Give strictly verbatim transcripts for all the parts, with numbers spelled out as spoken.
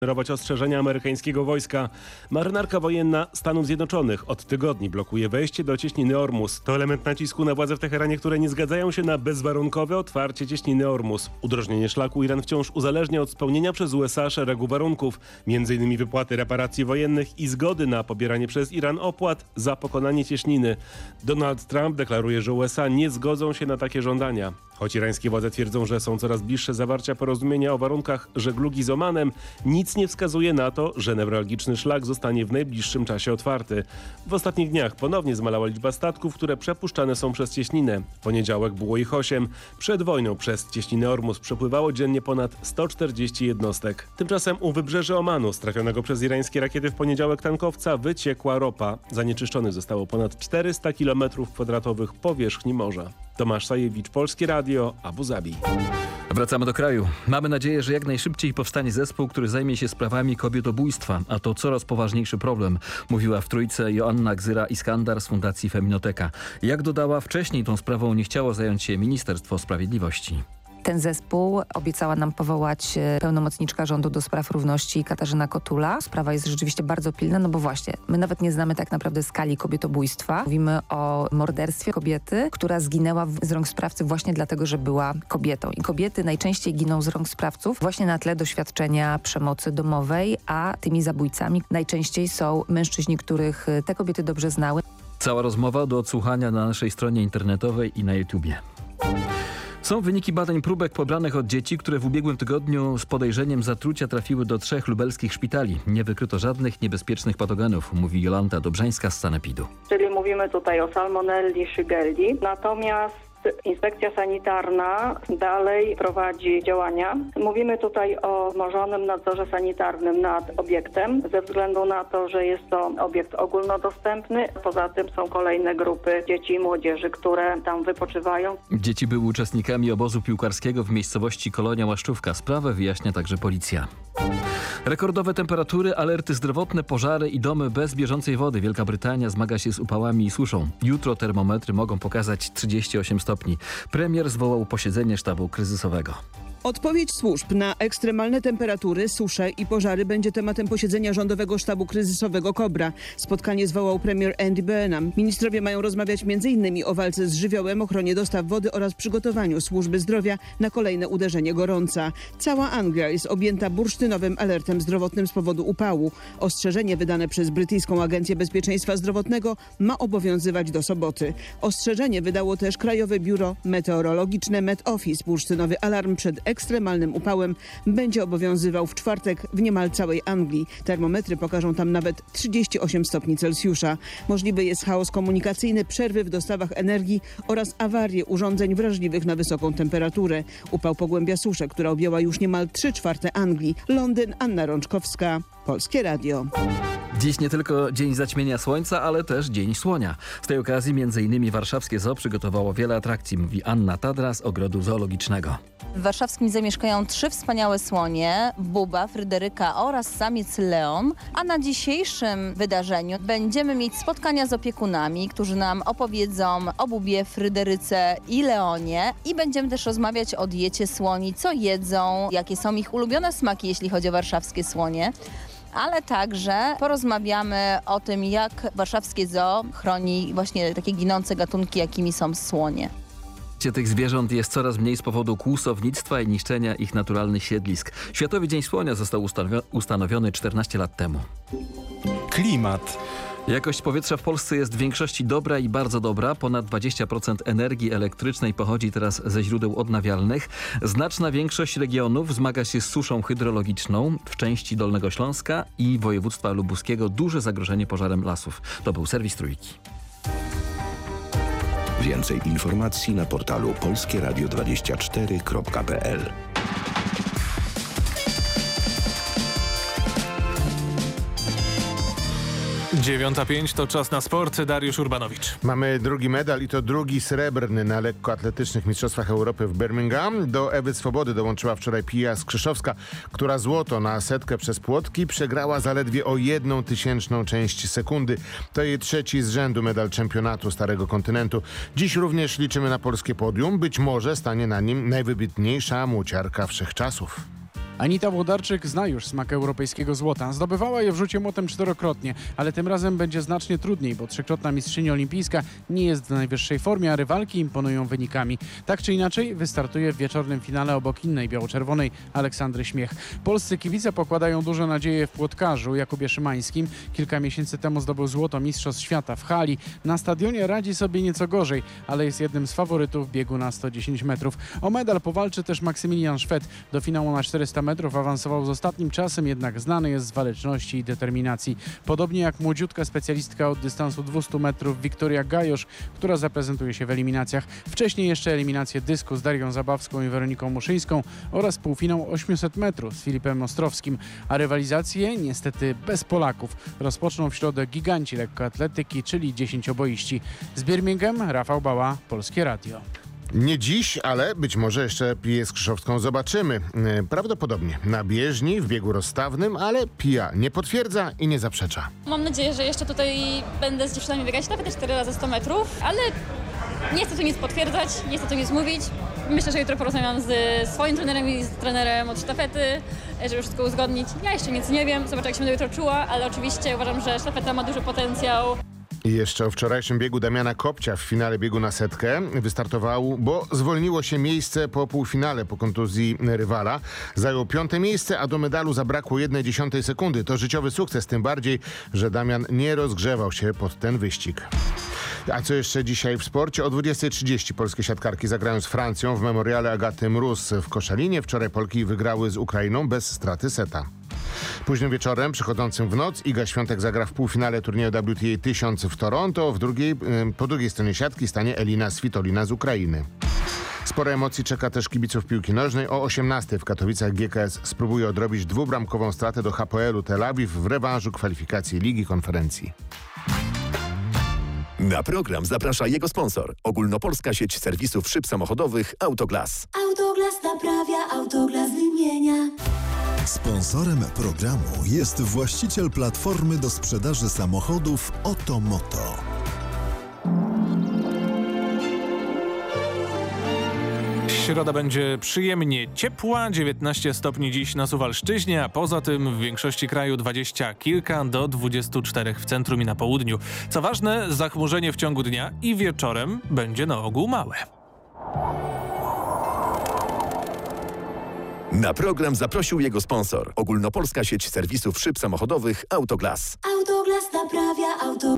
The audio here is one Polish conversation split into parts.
ignorować ostrzeżenia amerykańskiego wojska. Marynarka wojenna Stanów Zjednoczonych od tygodni blokuje wejście do cieśniny Ormus. To element nacisku na władze w Teheranie, które nie zgadzają się na bezwarunkowe otwarcie cieśniny Ormus. Udrożnienie szlaku Iran wciąż uzależnia od spełnienia przez U S A szeregu warunków, między innymi wypłaty reparacji wojennych i zgody na pobieranie przez Iran opłat za pokonanie cieśniny. Donald Trump deklaruje, że U S A nie zgodzą się na takie żądania. Choć irańskie władze twierdzą, że są coraz bliższe zawarcia porozumienia o warunkach żeglugi z Omanem, nic nie wskazuje na to, że newralgiczny szlak zostanie w najbliższym czasie otwarty. W ostatnich dniach ponownie zmalała liczba statków, które przepuszczane są przez cieśninę. W poniedziałek było ich osiem. Przed wojną przez cieśninę Ormus przepływało dziennie ponad sto czterdzieści jednostek. Tymczasem u wybrzeży Omanu, strafionego przez irańskie rakiety w poniedziałek tankowca, wyciekła ropa. Zanieczyszczonych zostało ponad czterysta kilometrów kwadratowych powierzchni morza. Tomasz Sajewicz, Polskie Radio, Abu Zabi. Wracamy do kraju. Mamy nadzieję, że jak najszybciej powstanie zespół, który zajmie się sprawami kobietobójstwa, a to coraz poważniejszy problem, mówiła w Trójce Joanna Gzyra-Iskandar z Fundacji Feminoteka. Jak dodała, wcześniej tą sprawą nie chciało zająć się Ministerstwo Sprawiedliwości. Ten zespół obiecała nam powołać pełnomocniczka rządu do spraw równości Katarzyna Kotula. Sprawa jest rzeczywiście bardzo pilna, no bo właśnie, my nawet nie znamy tak naprawdę skali kobietobójstwa. Mówimy o morderstwie kobiety, która zginęła z rąk sprawcy właśnie dlatego, że była kobietą. I kobiety najczęściej giną z rąk sprawców właśnie na tle doświadczenia przemocy domowej, a tymi zabójcami najczęściej są mężczyźni, których te kobiety dobrze znały. Cała rozmowa do odsłuchania na naszej stronie internetowej i na YouTubie. Są wyniki badań próbek pobranych od dzieci, które w ubiegłym tygodniu z podejrzeniem zatrucia trafiły do trzech lubelskich szpitali. Nie wykryto żadnych niebezpiecznych patogenów, mówi Jolanta Dobrzańska z Sanepidu. Czyli mówimy tutaj o salmonelli, shigella. Natomiast inspekcja sanitarna dalej prowadzi działania. Mówimy tutaj o wzmożonym nadzorze sanitarnym nad obiektem, ze względu na to, że jest to obiekt ogólnodostępny. Poza tym są kolejne grupy dzieci i młodzieży, które tam wypoczywają. Dzieci były uczestnikami obozu piłkarskiego w miejscowości Kolonia Łaszczówka. Sprawę wyjaśnia także policja. Rekordowe temperatury, alerty zdrowotne, pożary i domy bez bieżącej wody. Wielka Brytania zmaga się z upałami i suszą. Jutro termometry mogą pokazać trzydzieści osiem stopni. Premier zwołał posiedzenie sztabu kryzysowego. Odpowiedź służb na ekstremalne temperatury, susze i pożary będzie tematem posiedzenia Rządowego Sztabu Kryzysowego KOBRA. Spotkanie zwołał premier Andy Burnham. Ministrowie mają rozmawiać między innymi o walce z żywiołem, ochronie dostaw wody oraz przygotowaniu służby zdrowia na kolejne uderzenie gorąca. Cała Anglia jest objęta bursztynowym alertem zdrowotnym z powodu upału. Ostrzeżenie wydane przez brytyjską Agencję Bezpieczeństwa Zdrowotnego ma obowiązywać do soboty. Ostrzeżenie wydało też Krajowe Biuro Meteorologiczne Met Office. Bursztynowy alarm przed ekstremalnym upałem będzie obowiązywał w czwartek w niemal całej Anglii. Termometry pokażą tam nawet trzydzieści osiem stopni Celsjusza. Możliwy jest chaos komunikacyjny, przerwy w dostawach energii oraz awarie urządzeń wrażliwych na wysoką temperaturę. Upał pogłębia suszę, która objęła już niemal trzy czwarte Anglii. Londyn, Anna Rączkowska, Polskie Radio. Dziś nie tylko dzień zaćmienia słońca, ale też dzień słonia. Z tej okazji między innymi warszawskie zoo przygotowało wiele atrakcji, mówi Anna Tadra z Ogrodu Zoologicznego. W warszawskim zamieszkają trzy wspaniałe słonie, Buba, Fryderyka oraz samiec Leon. A na dzisiejszym wydarzeniu będziemy mieć spotkania z opiekunami, którzy nam opowiedzą o Bubie, Fryderyce i Leonie. I będziemy też rozmawiać o diecie słoni, co jedzą, jakie są ich ulubione smaki, jeśli chodzi o warszawskie słonie. Ale także porozmawiamy o tym, jak warszawskie zoo chroni właśnie takie ginące gatunki, jakimi są słonie. Tych zwierząt jest coraz mniej z powodu kłusownictwa i niszczenia ich naturalnych siedlisk. Światowy Dzień Słonia został ustanowiony czternaście lat temu. Klimat. Jakość powietrza w Polsce jest w większości dobra i bardzo dobra. Ponad dwadzieścia procent energii elektrycznej pochodzi teraz ze źródeł odnawialnych. Znaczna większość regionów zmaga się z suszą hydrologiczną. W części Dolnego Śląska i województwa lubuskiego duże zagrożenie pożarem lasów. To był serwis Trójki. Więcej informacji na portalu polskie radio dwadzieścia cztery kropka p l. dziewiąta pięć to czas na sport. Dariusz Urbanowicz. Mamy drugi medal i to drugi srebrny na lekkoatletycznych mistrzostwach Europy w Birmingham. Do Ewy Swobody dołączyła wczoraj Pia Skrzyszowska, która złoto na setkę przez płotki przegrała zaledwie o jedną tysięczną część sekundy. To jej trzeci z rzędu medal czempionatu Starego Kontynentu. Dziś również liczymy na polskie podium. Być może stanie na nim najwybitniejsza młociarka wszechczasów. Anita Włodarczyk zna już smak europejskiego złota. Zdobywała je w rzucie młotem czterokrotnie, ale tym razem będzie znacznie trudniej, bo trzykrotna mistrzyni olimpijska nie jest w najwyższej formie, a rywalki imponują wynikami. Tak czy inaczej wystartuje w wieczornym finale obok innej biało-czerwonej Aleksandry Śmiech. Polscy kibice pokładają duże nadzieje w płotkarzu Jakubie Szymańskim. Kilka miesięcy temu zdobył złoto Mistrzostw Świata w hali. Na stadionie radzi sobie nieco gorzej, ale jest jednym z faworytów biegu na sto dziesięć metrów. O medal powalczy też Maksymilian Szwed. Do finału na czterysta metrów awansował z ostatnim czasem, jednak znany jest z waleczności i determinacji. Podobnie jak młodziutka specjalistka od dystansu dwieście metrów Wiktoria Gajosz, która zaprezentuje się w eliminacjach. Wcześniej jeszcze eliminacje dysku z Darią Zabawską i Weroniką Muszyńską oraz półfinał osiemset metrów z Filipem Ostrowskim. A rywalizacje niestety bez Polaków. Rozpoczną w środę giganci lekkoatletyki, czyli dziesięcioboiści. Z Birmingham Rafał Bała, Polskie Radio. Nie dziś, ale być może jeszcze Piję Skrzyszowską zobaczymy. E, Prawdopodobnie na bieżni, w biegu rozstawnym, ale Pija nie potwierdza i nie zaprzecza. Mam nadzieję, że jeszcze tutaj będę z dziewczynami biegać nawet te cztery razy sto metrów, ale nie chcę tu nic potwierdzać, nie chcę tu nic mówić. Myślę, że jutro porozmawiam z swoim trenerem i z trenerem od sztafety, żeby wszystko uzgodnić. Ja jeszcze nic nie wiem, zobaczę jak się będę jutro czuła, ale oczywiście uważam, że sztafeta ma duży potencjał. I jeszcze o wczorajszym biegu Damiana Kopcia w finale biegu na setkę wystartował, bo zwolniło się miejsce po półfinale po kontuzji rywala. Zajął piąte miejsce, a do medalu zabrakło jednej dziesiątej sekundy. To życiowy sukces, tym bardziej, że Damian nie rozgrzewał się pod ten wyścig. A co jeszcze dzisiaj w sporcie? O dwudziestej trzydzieści polskie siatkarki zagrają z Francją w memoriale Agaty Mróz w Koszalinie. Wczoraj Polki wygrały z Ukrainą bez straty seta. Późnym wieczorem, przychodzącym w noc, Iga Świątek zagra w półfinale turnieju W T A tysiąc w Toronto. W drugiej, po drugiej stronie siatki stanie Elina Svitolina z Ukrainy. Sporo emocji czeka też kibiców piłki nożnej. O osiemnastej w Katowicach G K S spróbuje odrobić dwubramkową stratę do H P L u Tel Awiw w rewanżu kwalifikacji Ligi Konferencji. Na program zaprasza jego sponsor. Ogólnopolska sieć serwisów szyb samochodowych Autoglas. Autoglas naprawia, Autoglas wymienia. Sponsorem programu jest właściciel platformy do sprzedaży samochodów Otomoto. Środa będzie przyjemnie ciepła, dziewiętnaście stopni dziś na Suwalszczyźnie, a poza tym w większości kraju dwadzieścia kilka do dwudziestu czterech w centrum i na południu. Co ważne, zachmurzenie w ciągu dnia i wieczorem będzie na ogół małe. Na program zaprosił jego sponsor. Ogólnopolska sieć serwisów szyb samochodowych Autoglas. Autoglas naprawia, auto.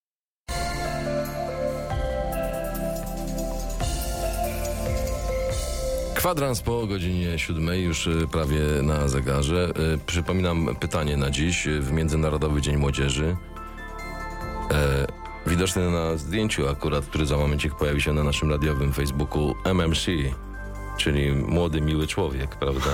Kwadrans po godzinie siódmej, już prawie na zegarze. Przypominam pytanie na dziś w Międzynarodowy Dzień Młodzieży. E, widoczny na zdjęciu akurat, który za momencik pojawi się na naszym radiowym Facebooku, M M C, czyli młody, miły człowiek, prawda?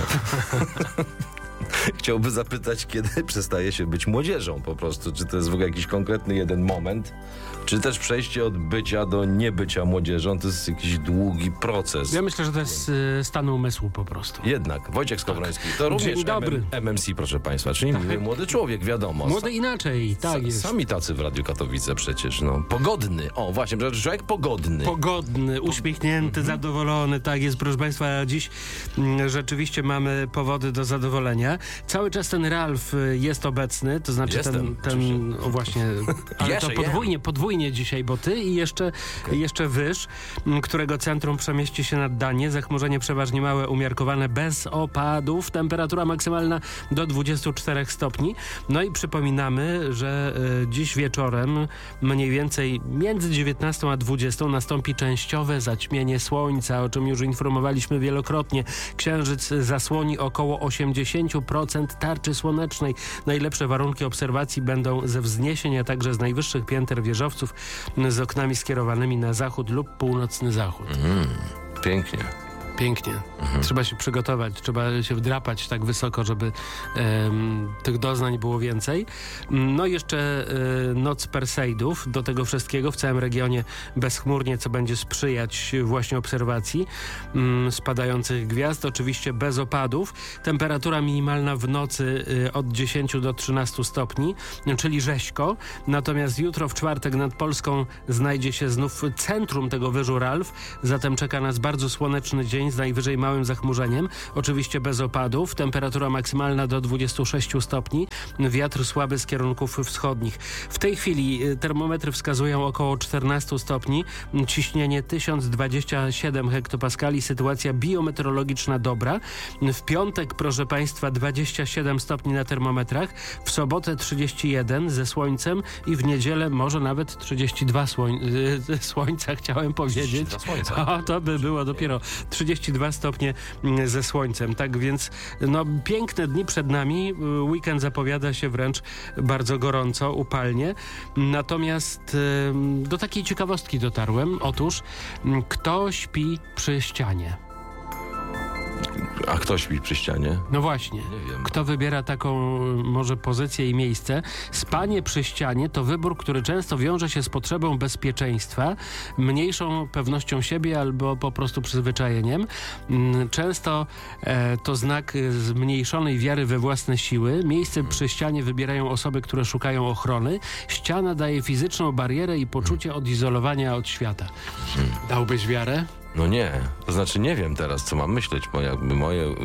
Chciałby zapytać, kiedy przestaje się być młodzieżą po prostu. Czy to jest w ogóle jakiś konkretny jeden moment, czy też przejście od bycia do niebycia młodzieżą to jest jakiś długi proces. Ja myślę, że to jest y, stan umysłu po prostu. Jednak. Wojciech Skowroński, to również Dzień dobry. M M C, proszę państwa, czyli tak. Młody człowiek, wiadomo. Młody inaczej, tak S- jest. Sami tacy w Radiu Katowice przecież, no. Pogodny, o właśnie, człowiek pogodny. Pogodny, uśmiechnięty, mhm. zadowolony, tak jest, proszę państwa, dziś m, rzeczywiście mamy powody do zadowolenia. Cały czas ten Ralf jest obecny, to znaczy Jestem, ten, ten o właśnie, ale to podwójnie, podwójnie dzisiaj, bo ty i jeszcze, okay. jeszcze Wyż, którego centrum przemieści się nad Danię, zachmurzenie przeważnie małe, umiarkowane, bez opadów, temperatura maksymalna do dwudziestu czterech stopni. No i przypominamy, że y, dziś wieczorem mniej więcej między dziewiętnastą a dwudziestą nastąpi częściowe zaćmienie słońca, o czym już informowaliśmy wielokrotnie. Księżyc zasłoni około osiemdziesiąt procent tarczy słonecznej. Najlepsze warunki obserwacji będą ze wzniesień, a także z najwyższych pięter wieżowców z oknami skierowanymi na zachód lub północny zachód. Mm, pięknie. Pięknie. Mhm. Trzeba się przygotować, trzeba się wdrapać tak wysoko, żeby um, tych doznań było więcej. No i jeszcze y, noc Perseidów. Do tego wszystkiego w całym regionie bezchmurnie, co będzie sprzyjać właśnie obserwacji um, spadających gwiazd. Oczywiście bez opadów. Temperatura minimalna w nocy y, od dziesięciu do trzynastu stopni, czyli rzeźko. Natomiast jutro w czwartek nad Polską znajdzie się znów centrum tego wyżu Ralf. Zatem czeka nas bardzo słoneczny dzień z najwyżej małym małym zachmurzeniem, oczywiście bez opadów. Temperatura maksymalna do dwudziestu sześciu stopni, wiatr słaby z kierunków wschodnich. W tej chwili termometry wskazują około czternastu stopni, ciśnienie tysiąc dwadzieścia siedem hektopaskali, sytuacja biometeorologiczna dobra. W piątek, proszę Państwa, dwadzieścia siedem stopni na termometrach, w sobotę trzydzieści jeden ze słońcem i w niedzielę może nawet trzydzieści dwa słoń... słońca, chciałem powiedzieć. O, to by było dopiero trzydzieści dwa stopnie ze słońcem. Tak więc no, piękne dni przed nami. Weekend zapowiada się wręcz bardzo gorąco, upalnie. Natomiast y, do takiej ciekawostki dotarłem. Otóż kto śpi przy ścianie? A kto śpi przy ścianie? No właśnie. Nie wiem. Kto wybiera taką może pozycję i miejsce? Spanie przy ścianie to wybór, który często wiąże się z potrzebą bezpieczeństwa, mniejszą pewnością siebie albo po prostu przyzwyczajeniem. Często e, to znak zmniejszonej wiary we własne siły. Miejsce przy ścianie wybierają osoby, które szukają ochrony. Ściana daje fizyczną barierę i poczucie odizolowania od świata. Dałbyś wiarę? No nie, to znaczy nie wiem teraz, co mam myśleć, bo jakby moje y,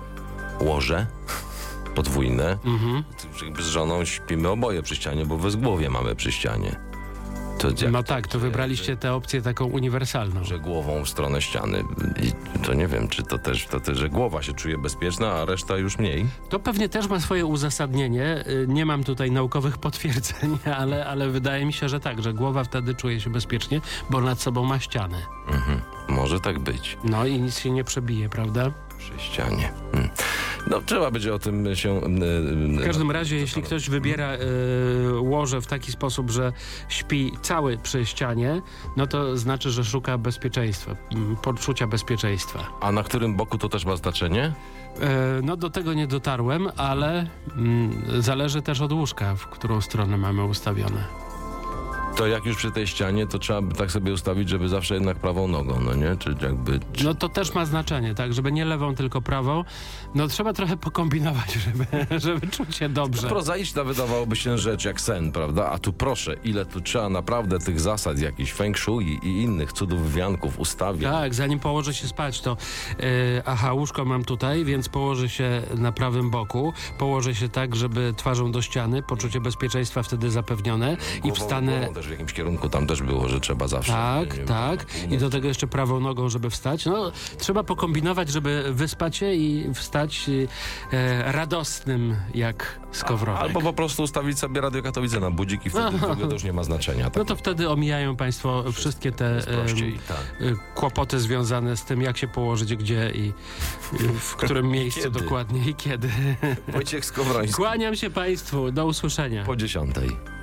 łoże podwójne, Mhm. z żoną śpimy oboje przy ścianie, bo wezgłowie mamy przy ścianie. To jak, No tak, to wybraliście tę opcję taką uniwersalną. że głową w stronę ściany. I to nie wiem, czy to też, to też, że głowa się czuje bezpieczna, a reszta już mniej. To pewnie też ma swoje uzasadnienie. Y, Nie mam tutaj naukowych potwierdzeń, ale, ale wydaje mi się, że tak, że głowa wtedy czuje się bezpiecznie, bo nad sobą ma ścianę. Mhm. Może tak być. No i nic się nie przebije, prawda? Przy ścianie. Hmm. No trzeba będzie o tym się... W każdym razie, jeśli ktoś wybiera y, łoże w taki sposób, że śpi cały przy ścianie, no to znaczy, że szuka bezpieczeństwa, m, poczucia bezpieczeństwa. A na którym boku to też ma znaczenie? E, No do tego nie dotarłem, ale mm, zależy też od łóżka, w którą stronę mamy ustawione. To jak już przy tej ścianie, to trzeba by tak sobie ustawić, żeby zawsze jednak prawą nogą, no nie? Czy jakby... Czy... No to też ma znaczenie, tak, żeby nie lewą, tylko prawą. No trzeba trochę pokombinować, żeby, żeby czuć się dobrze. Prozaiczna wydawałoby się rzecz jak sen, prawda? A tu proszę, ile tu trzeba naprawdę tych zasad, jakichś feng shui i innych cudów wianków, ustawień. Tak, zanim położę się spać, to yy, aha, łóżko mam tutaj, więc położę się na prawym boku. Położę się tak, żeby twarzą do ściany, poczucie bezpieczeństwa wtedy zapewnione i wstanę... Głową też w jakimś kierunku tam też było, że trzeba zawsze... Tak, nie, nie, tak. I do tego jeszcze prawą nogą, żeby wstać. No, trzeba pokombinować, żeby wyspać się i wstać e, radosnym jak skowronek. Albo po prostu ustawić sobie Radio Katowice na budzik i wtedy No. w ogóle to już nie ma znaczenia. Tak? No to wtedy omijają Państwo wszystkie te jest prościej, tak. e, kłopoty związane z tym, jak się położyć, gdzie i, i w którym miejscu Kiedy? dokładnie i kiedy. Wojciech Skowroński. Kłaniam się Państwu. Do usłyszenia. Po dziesiątej.